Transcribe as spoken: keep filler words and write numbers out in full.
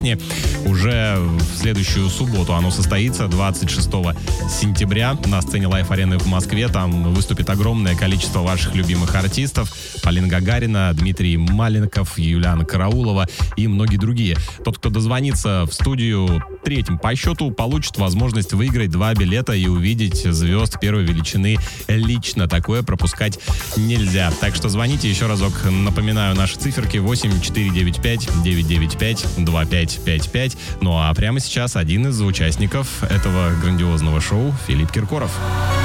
Уже в следующую субботу оно состоится, двадцать шестого сентября, на сцене Лайф-арены в Москве. Там выступит огромное количество ваших любимых артистов. Полина Гагарина, Дмитрий Маленков, Юлиана Караулова и многие другие. Тот, кто дозвонится в студию третьим по счету, получит возможность выиграть два билета и увидеть звезд первой величины лично. Такое пропускать нельзя. Так что звоните еще разок. Напоминаю, наши циферки восемь четыре девять пять девять девять пять два пять пять пять. Ну а прямо сейчас один из участников этого грандиозного шоу — Филипп Киркоров.